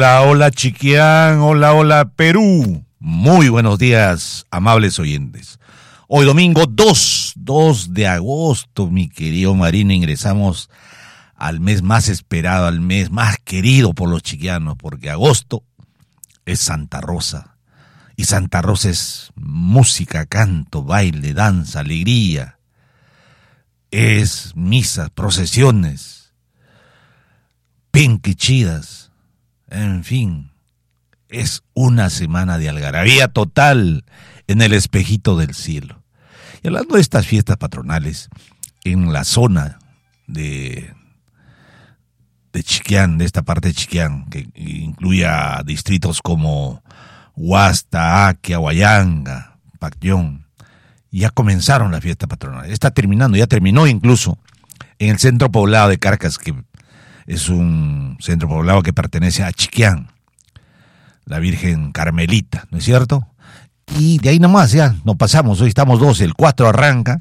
Hola, hola Chiquián, hola, hola Perú. Muy buenos días, amables oyentes. Hoy domingo 2 de agosto, mi querido Marino, ingresamos al mes más esperado, al mes más querido por los chiquianos, porque agosto es Santa Rosa. Y Santa Rosa es música, canto, baile, danza, alegría. Es misas, procesiones, penquichidas, en fin. Es una semana de algarabía total en el espejito del cielo. Y hablando de estas fiestas patronales, en la zona de Chiquián, de esta parte de Chiquián, que incluye a distritos como Huasta, Akia, Huallanga, Pacquión, ya comenzaron las fiestas patronales. Está terminando, ya terminó incluso en el centro poblado de Caracas, que es un centro poblado que pertenece a Chiquián, la Virgen Carmelita, ¿no es cierto? Y de ahí nomás ya nos pasamos, hoy estamos 12, el 4 arranca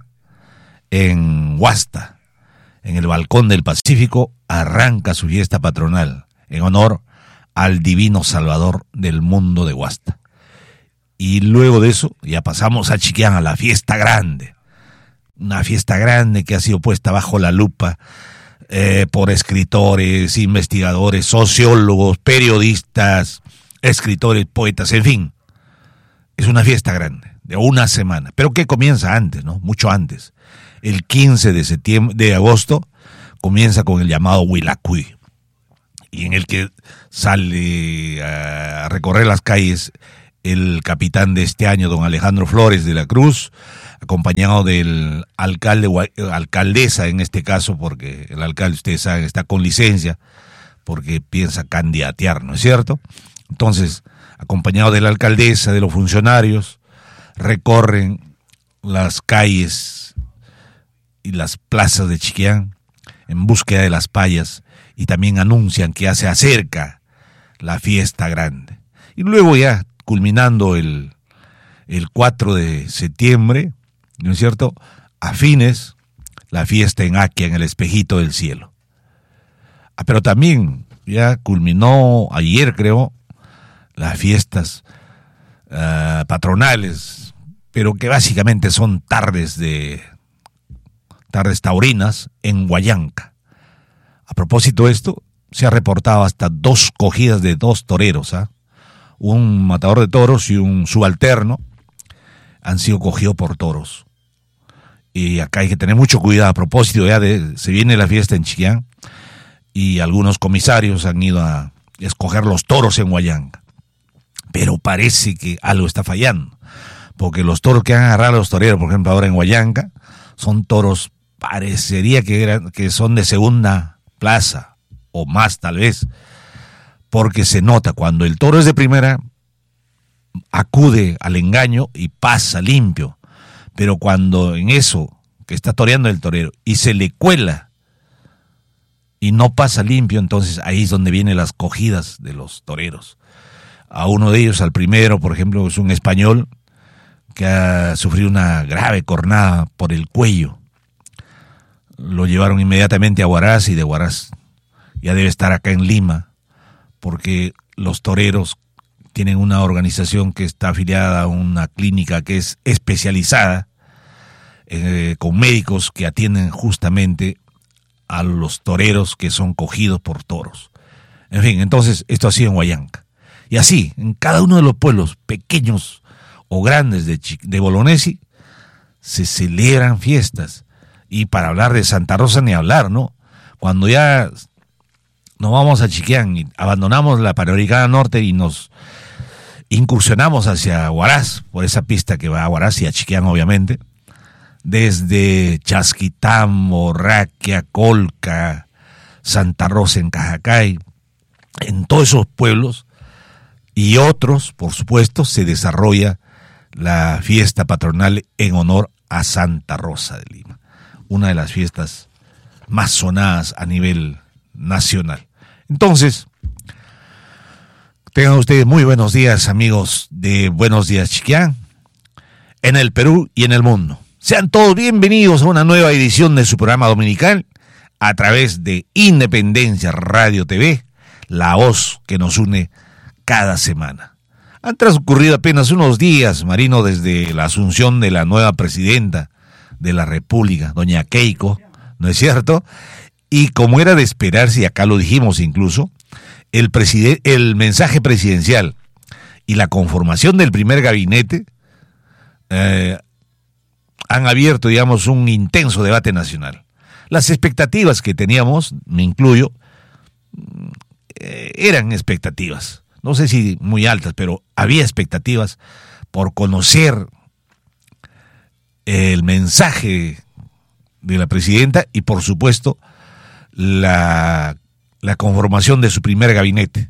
en Huasta, en el Balcón del Pacífico, arranca su fiesta patronal en honor al Divino Salvador del mundo de Huasta. Y luego de eso ya pasamos a Chiquián, a la fiesta grande, una fiesta grande que ha sido puesta bajo la lupa por escritores, investigadores, sociólogos, periodistas, escritores, poetas, en fin. Es una fiesta grande, de una semana, pero que comienza antes, ¿no? Mucho antes. El 15 de agosto comienza con el llamado Huilacui, y en el que sale a recorrer las calles el capitán de este año, don Alejandro Flores de la Cruz, acompañado del alcaldesa en este caso, porque el alcalde, ustedes saben, está con licencia, porque piensa candidatear, ¿no es cierto? Entonces, acompañado de la alcaldesa, de los funcionarios, recorren las calles y las plazas de Chiquián en búsqueda de las payas, y también anuncian que ya se acerca la fiesta grande. Y luego ya, culminando el 4 de septiembre, ¿no es cierto?, a fines, la fiesta en Akia, en el espejito del cielo. Pero también ya culminó ayer, creo, las fiestas patronales, pero que básicamente son tardes taurinas en Huallanca. A propósito de esto, se ha reportado hasta 2 cogidas de 2 toreros, un matador de toros y un subalterno han sido cogidos por toros. Y acá hay que tener mucho cuidado. A propósito, se viene la fiesta en Chiquián y algunos comisarios han ido a escoger los toros en Huallanca. Pero parece que algo está fallando, porque los toros que han agarrado a los toreros, por ejemplo, ahora en Huallanca, son toros, parecería que son de segunda plaza, o más tal vez, porque se nota cuando el toro es de primera, acude al engaño y pasa limpio, pero cuando en eso que está toreando el torero y se le cuela y no pasa limpio, entonces ahí es donde vienen las cogidas de los toreros. A uno de ellos, al primero, por ejemplo, es un español que ha sufrido una grave cornada por el cuello. Lo llevaron inmediatamente a Huaraz, y de Huaraz ya debe estar acá en Lima, porque los toreros tienen una organización que está afiliada a una clínica que es especializada con médicos que atienden justamente a los toreros que son cogidos por toros. En fin, entonces esto ha sido en Huallanca. Y así, en cada uno de los pueblos pequeños o grandes de Bolonesi se celebran fiestas. Y para hablar de Santa Rosa ni hablar, ¿no? Cuando ya nos vamos a Chiquián y abandonamos la Panamericana Norte y nos incursionamos hacia Huaraz, por esa pista que va a Huaraz y a Chiquián, obviamente, desde Chasquitambo, Raquia, Colca, Santa Rosa en Cajacay, en todos esos pueblos y otros, por supuesto, se desarrolla la fiesta patronal en honor a Santa Rosa de Lima, una de las fiestas más sonadas a nivel nacional. Entonces, tengan ustedes muy buenos días, amigos de Buenos Días Chiquián, en el Perú y en el mundo. Sean todos bienvenidos a una nueva edición de su programa dominical a través de Independencia Radio TV, la voz que nos une cada semana. Han transcurrido apenas unos días, Marino, desde la asunción de la nueva presidenta de la República, doña Keiko, ¿no es cierto? Y como era de esperarse, y acá lo dijimos incluso, el mensaje presidencial y la conformación del primer gabinete han abierto, digamos, un intenso debate nacional. Las expectativas que teníamos, me incluyo, eran expectativas, no sé si muy altas, pero había expectativas por conocer el mensaje de la presidenta y, por supuesto, la conformación de su primer gabinete.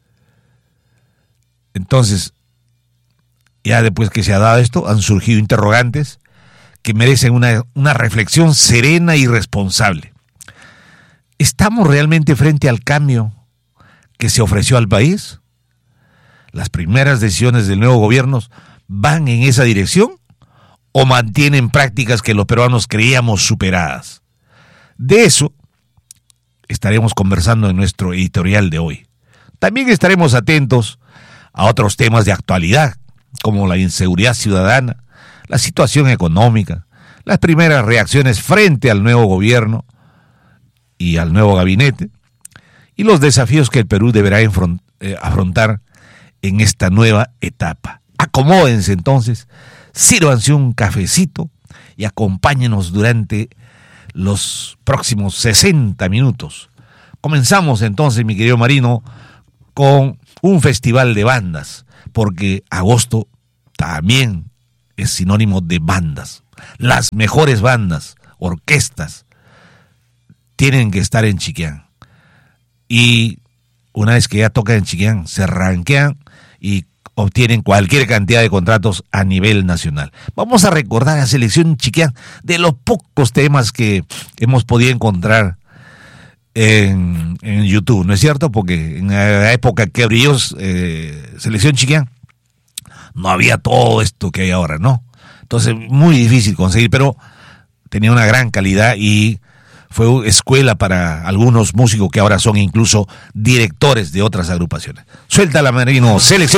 Entonces, ya después que se ha dado esto, han surgido interrogantes que merecen una reflexión serena y responsable. ¿Estamos realmente frente al cambio que se ofreció al país? ¿Las primeras decisiones del nuevo gobierno van en esa dirección o mantienen prácticas que los peruanos creíamos superadas? De eso estaremos conversando en nuestro editorial de hoy. También estaremos atentos a otros temas de actualidad, como la inseguridad ciudadana, la situación económica, las primeras reacciones frente al nuevo gobierno y al nuevo gabinete, y los desafíos que el Perú deberá afrontar en esta nueva etapa. Acomódense entonces, sírvanse un cafecito y acompáñenos durante los próximos 60 minutos. Comenzamos entonces, mi querido Marino, con un festival de bandas, porque agosto también es sinónimo de bandas. Las mejores bandas, orquestas, tienen que estar en Chiquián. Y una vez que ya tocan en Chiquián, se ranquean y obtienen cualquier cantidad de contratos a nivel nacional. Vamos a recordar a Selección Chiquián de los pocos temas que hemos podido encontrar en YouTube, ¿no es cierto? Porque en la época que abrió Selección Chiquián no había todo esto que hay ahora, ¿no? Entonces, muy difícil conseguir, pero tenía una gran calidad y fue escuela para algunos músicos que ahora son incluso directores de otras agrupaciones. Suéltala, Marino, Selección.